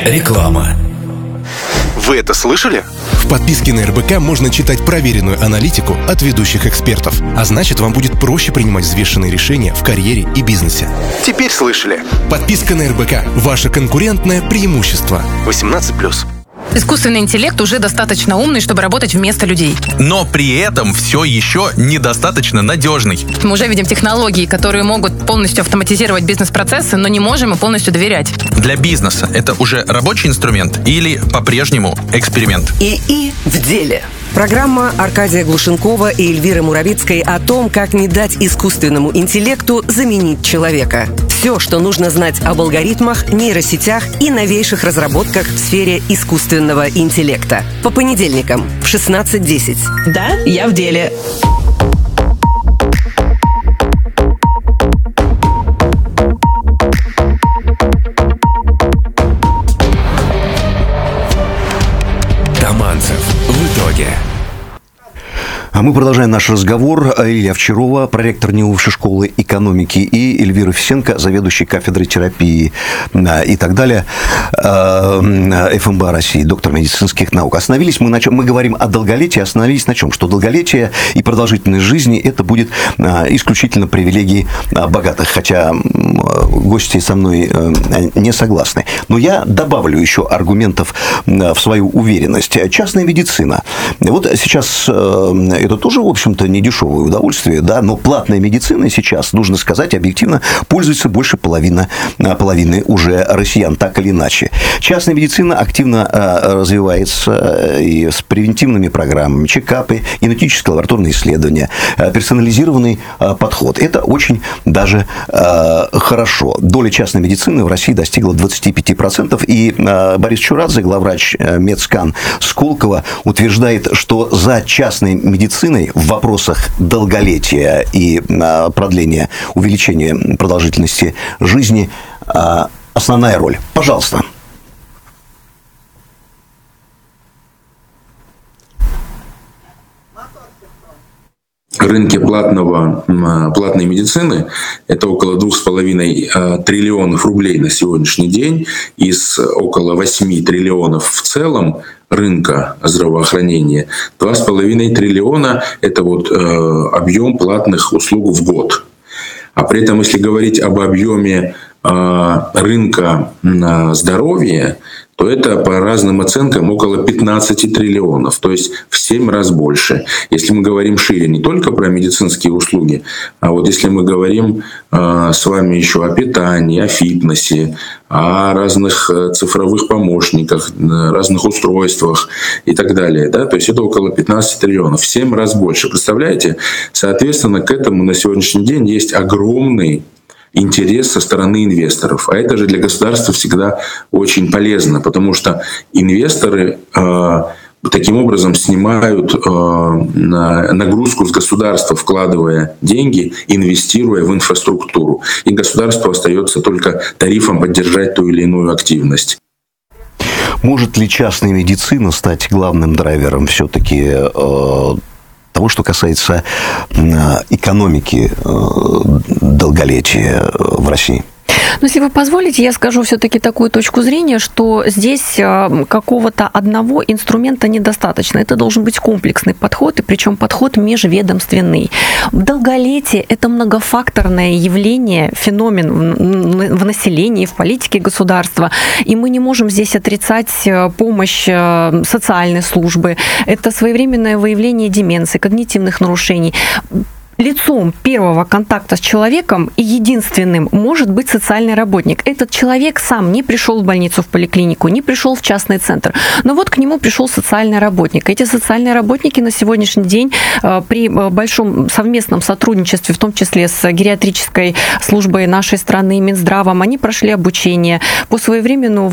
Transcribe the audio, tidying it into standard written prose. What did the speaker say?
Реклама. Вы это слышали? В подписке на РБК можно читать проверенную аналитику от ведущих экспертов. А значит, вам будет проще принимать взвешенные решения в карьере и бизнесе. Теперь слышали. Подписка на РБК – ваше конкурентное преимущество. 18+. Искусственный интеллект уже достаточно умный, чтобы работать вместо людей. Но при этом все еще недостаточно надежный. Мы уже видим технологии, которые могут полностью автоматизировать бизнес-процессы, но не можем им полностью доверять. Для бизнеса это уже рабочий инструмент или по-прежнему эксперимент? ИИ в деле. Программа Аркадия Глушенкова и Эльвиры Муравицкой о том, как не дать искусственному интеллекту заменить человека. Все, что нужно знать об алгоритмах, нейросетях и новейших разработках в сфере искусственного интеллекта. По понедельникам в 16:10. Да, я в деле. Таманцев. В итоге. А мы продолжаем наш разговор. Илья Овчарова, проректор НИУ Высшей школы экономики, и Эльвира Фисенко, заведующий кафедрой терапии и так далее ФМБА России, доктор медицинских наук. Остановились мы на чем? Мы говорим о долголетии, остановились на чем? Что долголетие и продолжительность жизни – это будет исключительно привилегии богатых, хотя гости со мной не согласны. Но я добавлю еще аргументов в свою уверенность. Частная медицина. Вот сейчас это тоже, в общем-то, не дешевое удовольствие, да, но платная медицина сейчас, нужно сказать объективно, пользуется больше половины уже россиян, так или иначе. Частная медицина активно развивается и с превентивными программами, чекапы, генетические лабораторные исследования, персонализированный подход. Это очень даже хорошо. Доля частной медицины в России достигла 25%, и Борис Чурадзе, главврач Медскан Сколково, утверждает, что за частной медициной в вопросах долголетия и продления, увеличения продолжительности жизни основная роль. Пожалуйста. Рынке платной медицины это около 2,5 триллионов рублей на сегодняшний день из около 8 триллионов в целом рынка здравоохранения. 2,5 триллиона — это вот объем платных услуг в год. А при этом, если говорить об объеме рынка здоровья, то это по разным оценкам около 15 триллионов, то есть в 7 раз больше. Если мы говорим шире не только про медицинские услуги, а вот если мы говорим с вами еще о питании, о фитнесе, о разных цифровых помощниках, разных устройствах и так далее, да, то есть это около 15 триллионов, в 7 раз больше. Представляете? Соответственно, к этому на сегодняшний день есть огромный интерес со стороны инвесторов. А это же для государства всегда очень полезно, потому что инвесторы таким образом снимают нагрузку с государства, вкладывая деньги, инвестируя в инфраструктуру. И государству остается только тарифом поддержать ту или иную активность. Может ли частная медицина стать главным драйвером все-таки того, что касается экономики долголетия в России? Но если вы позволите, я скажу все-таки такую точку зрения, что здесь какого-то одного инструмента недостаточно. Это должен быть комплексный подход, и причем подход межведомственный. Долголетие – это многофакторное явление, феномен в населении, в политике государства. И мы не можем здесь отрицать помощь социальной службы. Это своевременное выявление деменции, когнитивных нарушений. Лицом первого контакта с человеком и единственным может быть социальный работник. Этот человек сам не пришел в больницу, в поликлинику, не пришел в частный центр. Но вот к нему пришел социальный работник. Эти социальные работники на сегодняшний день при большом совместном сотрудничестве, в том числе с гериатрической службой нашей страны, Минздравом, они прошли обучение по своевременному